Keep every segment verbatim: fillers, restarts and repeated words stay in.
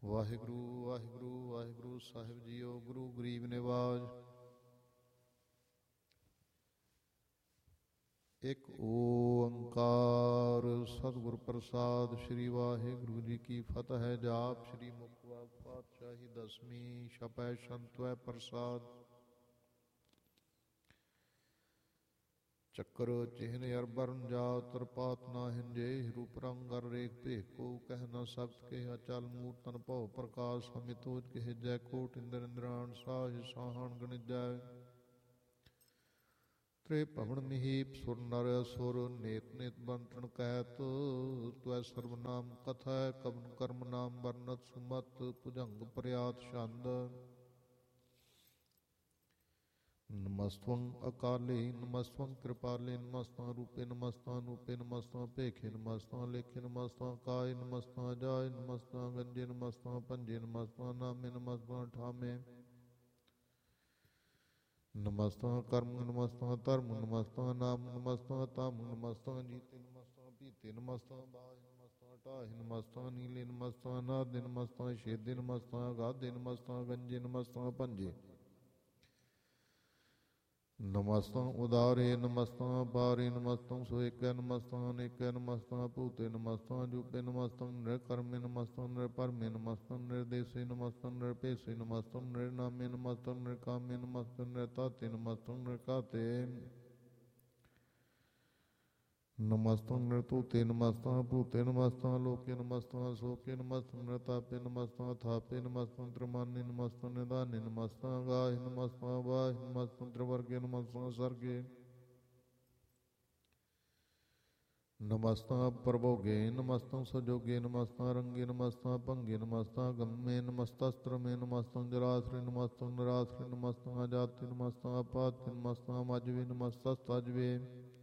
ਵਾਹਿਗੁਰੂ ਵਾਹਿਗੁਰੂ ਵਾਹਿਗੁਰੂ ਸਾਹਿਬ JIO. ਗੁਰੂ ਗਰੀਬ ਨਿਵਾਜ। ਇੱਕ ਓੰਕਾਰ ਸਤਿਗੁਰ ਪ੍ਰਸਾਦ। ਸ੍ਰੀ ਵਾਹਿਗੁਰੂ ਜੀ ਕੀ ਫਤਿਹ। ਜਾਪ ਸ੍ਰੀ ਮੁਖਵਾਕ ਪਾਤਸ਼ਾਹੀ ਦਸਵੀਂ। ਛਪੈ ਸੰਤਵੈ ਪ੍ਰਸਾਦ। ਚੱਕਰ ਚਿਹਨ ਅਰਬਰਨ ਜਾ ਤਰਪਾਤ ਨਾ ਹਿੰਜੇ। ਰੂਪ ਰੰਗ ਅਰ ਰੇਖ ਭੇਖ ਕੋ ਕਹਿ ਨ ਸਕਤ ਕੇ। ਅਚਲ ਮੂਰਤਨ ਭਉ ਪ੍ਰਕਾਸ਼ ਅਮਿਤੋਜ ਕਹਿ। ਜੈ ਕੋਟ ਇੰਦਰ ਇੰਦਰਾਣ ਸਾਜ ਸਾਹਣ ਗਣਿਜੈ। ਤ੍ਰੇ ਭਵਨ ਮਹੀਪ ਸੁਰ ਨਰ ਅਸੁਰ। ਨੇਤ ਨੇਤ ਬੰਟਣ ਕਹਿਤ ਤਵੈ ਸਰਵਨਾਮ ਕਥੈ। ਕਵਨ ਕਰਮ ਨਾਮ ਵਰਨਤ ਸੁਮਤ। ਭੁਜੰਗ ਪ੍ਰਿਆਤ ਛੰਦ। ਨਮਸਤਵੰ ਅਕਾਲੇ ਨਮਸਤਵੰ ਕਿਰਪਾਲੇ। ਨਮਸਤਾਂ ਰੂਪੇ ਨਮਸਤਾਂ ਨੂਪੇ। ਨਮਸਤਾਂ ਭੇਖੇ ਨਮਸਤਾਂ ਲੇਖੇ। ਨਮਸਤਾਂ ਕਾਏ ਨਮਸਤਾਂ ਜਾਏ। ਨਮਸਤਾਂ ਗੰਜੇ ਨਮਸਤਾਂ ਭੰਜੇ। ਨਮਸਤਾਂ ਨਾਮੇ ਨਮਸਤਾਂ ਠਾਮੇ। ਨਮਸਤਾਂ ਕਰਮ ਨਮਸਤਾਂ ਧਰਮ। ਨਮਸਤਾਂ ਨਾਮ ਨਮਸਤਾਂ ਧੰਮ। ਨਮਸਤਾਂ ਜੀਤੇ ਨਮਸਤਾਂ ਪੀਤੇ। ਨਮਸਤਾਂ ਬਾਜ ਨਮਸਤਾਂ ਢਾਹੇ। ਨਮਸਤਾਂ ਨੀਲੇ ਨਮਸਤਾਂ ਨਾਦੇ। ਨਮਸਤਾਂ ਛੇਦੇ ਨਮਸਤਾਂ ਗਾਧੇ। ਨਮਸਤਾਂ ਗੰਜੇ ਨਮਸਤਾਂ ਭੰਜੇ। ਨਮਸਤਾਂ ਉਦਾਰੇ ਨਮਸਤਾਂ ਪਾਰੇ। ਨਮਸਤਾਂ ਸੋਏਕੈ ਨਮਸਤਾਂ ਅਨੇਕੈ। ਨਮਸਤਾਂ ਭੂਤੇ ਨਮਸਤਾਂ ਜੂਪੇ। ਨਮਸਤਾਂ ਨਿਰਕਰਮੇ ਨਮਸਤਾਂ ਨਿਰਭਰਮੇ। ਨਮਸਤਾਂ ਨਿਰਦੇਸੇ ਨਮਸਤਾਂ ਨਿਰਭੇਸੇ। ਨਮਸਤਾਂ ਨਿਰਨਾਮੇ ਨਮਸਤਾਂ ਨਿਰਕਾਮੇ। ਨਮਸਤਾਂ ਨਿਰਤਾਤੇ ਨਮਸਤਾਂ ਨਿਰਘਾਤੇ। ਨਮਸਤਾਂ ਨਿਰਤੂਤੇ ਨਮਸਤਾਂ ਭੂਤੇ। ਨਮਸਤਾਂ ਲੋਕੇ ਨਮਸਤਾਂ ਸੋਕੇ। ਨਮਸਤਾਂ ਨਿਰਤਾਪੇ ਨਮਸਤਾਂ ਥਾਪੇ। ਨਮਸਤਾਂ ਤ੍ਰਿਮਾਨੇ ਨਮਸਤਾਂ ਨਿਧਾਨੇ। ਨਮਸਤਾਂ ਗਾਹੇ ਨਮਸਤਾਂ ਵਾਹੇ। ਨਮਸਤਾਂ ਤ੍ਰਿਵਰਗੇ ਨਮਸਤਾਂ ਸਰਗੇ। ਨਮਸਤਾਂ ਪ੍ਰਭੋਗੇ ਨਮਸਤਾਂ ਸਜੋਗੇ। ਨਮਸਤਾਂ ਰੰਗੇ ਨਮਸਤਾਂ ਭੰਗੇ। ਨਮਸਤਾਂ ਗੰਮੇ ਨਮਸਤਸਤਰਮੇ। ਨਮਸਤਾਂ ਜਰਾਸਰੇ ਨਮਸਤਾਂ ਨਿਰਾਸਰੇ। ਨਮਸਤਾਂ ਜਾਤੇ ਨਮਸਤਾਂ ਅਪਾਤੇ। ਨਮਸਤਾਂ ਮਜਵੇ ਨਮਸਤਸਤਜਵੇ।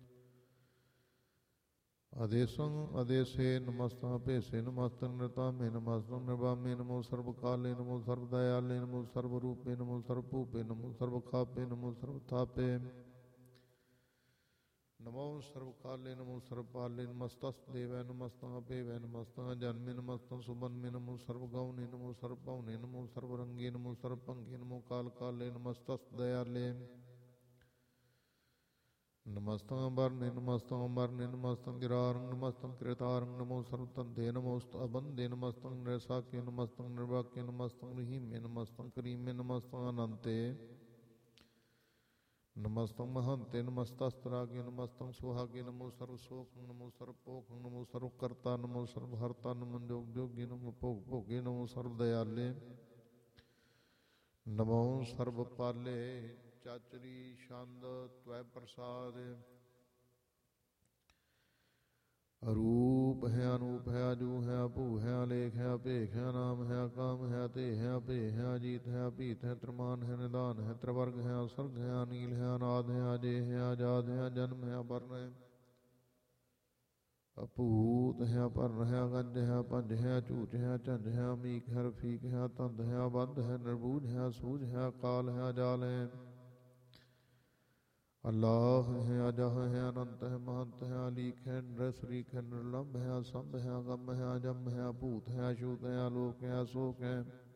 ਅਦੇਸੰ ਅਦੇਸੇ ਨਮਸਤਾਂ ਭੇਸੇ। ਨਮਸਤਾਂ ਨਿਰਤਾਮੇ ਨਮਸਤਾਂ ਨਿਰਵਾਮੇ। ਨਮੋ ਸਰਬ ਕਾਲੇ ਨਮੋ ਸਰਬ ਦਇਆਲੇ। ਨਮੋ ਸਰਬ ਰੂਪੇ ਨਮੋ ਸਰਬ ਭੂਪੇ। ਨਮੋ ਸਰਬ ਖਾਪੇ ਨਮੋ ਸਰਬ ਥਾਪੇ। ਨਮੋ ਸਰਬ ਕਾਲੇ ਨਮੋ ਸਰਬ ਪਾਲੇ। ਨਮਸਤਸ ਦੇਵੈ ਨਮਸਤਾਂ ਭੇਵੈ। ਨਮਸਤਾਂ ਜਨਮੇ ਨਮਸਤਾਂ ਸੁਬਨਮੇ। ਨਮੋ ਸਰਬ ਗਉਨੇ ਨਮੋ ਸਰਬ ਭਉਨੇ। ਨਮੋ ਸਰਬ ਰੰਗੇ ਨਮੋ ਸਰਬ ਭੰਗੇ। ਨਮੋ ਕਾਲ ਕਾਲੇ ਨਮਸਤਸ ਦਇਆਲੇ। ਨਮਸਤਾਂ ਵਰਨੇ ਨਮਸਤਾਂ ਮਰਨੇ। ਨਮਸਤਾਂ ਗਿਰਾਰੰ ਨਮਸਤਾਂ ਕ੍ਰਿਤਾਰੰ। ਨਮੋ ਸਰਬ ਧੰਦੇ ਨਮੋਸਤ ਅਬੰਦੇ। ਨਮਸਤਾਂ ਨਿਰਸਾਕੇ ਨਮਸਤਾਂ ਨਿਰਵਾਕੇ। ਨਮਸਤਾਂ ਰਹੀਮੇ ਨਮਸਤਾਂ ਕਰੀਮੇ। ਨਮਸਤਾਂ ਅਨੰਤੇ। ਨਮਸਤਾਂ ਮਹੰਤੇ ਨਮਸਤਸਤਰਾਗੇ। ਨਮਸਤਾਂ ਸੁਹਾਗੇ। ਨਮੋ ਸਰਬ ਸੋਖੰ ਨਮੋ ਸਰਬ ਭੋਖੰ। ਨਮੋ ਸਰਬ ਕਰਤਾ ਨਮੋ ਸਰਬ ਹਰਤਾ। ਨਮੋ ਜੋਗ ਜੋਗੀ ਨਮੋ ਭੋਗ ਭੋਗੇ। ਨਮੋ ਸਰਬ ਦਇਆਲੇ। ਨਮੋ ਸਰਬ ਪਾਲੇ। ਚਾਚਰੀ ਛੰਦ ਤਵੈ ਪ੍ਰਸਾਦ। ਅਰੂਪ ਹੈ ਅਨੂਪ ਹੈ ਅਜੂ ਹੈ ਅਭੂ ਹੈ ਅਲੇਖ ਹੈ ਅਭੇਖ ਹੈ ਨਾਮ ਹੈ ਅਕਾਮ ਹੈ ਤੇ ਹੈ ਅਭੇ ਹੈ ਅਜੀਤ ਹੈ ਅਭੀਤ ਹੈ ਤ੍ਰਿਮਾਨ ਹੈ ਨਿਧਾਨ ਹੈ ਤ੍ਰਿਵਰਗ ਹੈ ਅਸਰਗ ਹੈ ਅਨੀਲ ਹੈ ਅਨਾਦ ਹੈ ਅਜੇ ਹੈ ਆਜ਼ਾਦ ਹੈ ਜਨਮ ਹੈ ਅਵਰਨ ਹੈ ਅਭੂਤ ਹੈ ਅਪਰਨ ਹੈ ਅਗੰਜ ਹੈ ਭੰਜ ਹੈ ਝੂਠ ਹੈ ਝੰਜ ਹੈ ਅਮੀਕ ਹੈ ਰਫੀਕ ਹੈ ਤੰਦ ਹੈ ਅਬੰਧ ਹੈ ਨਿਰਬੂਝ ਹੈ ਅਸੂਝ ਹੈ ਅਕਾਲ ਹੈ ਅਜਾਲ ਹੈ ਅੱਲਾਹ ਹੈ ਅਜਹ ਹੈ ਅਨੰਤ ਹੈ ਮਹੰਤ ਹੈ ਅਲੀਕ ਹੈ ਨਿਰਸਰੀਕ ਹੈ ਨਿਰਲੰਭ ਹੈ ਅਸੰਭ ਹੈ ਅਗੰਮ ਹੈ ਅਜਮ ਹੈ ਅਭੂਤ ਹੈ ਅਛੂਤ ਹੈ ਆਲੋਕ ਹੈ ਅਸ਼ੋਕ ਹੈ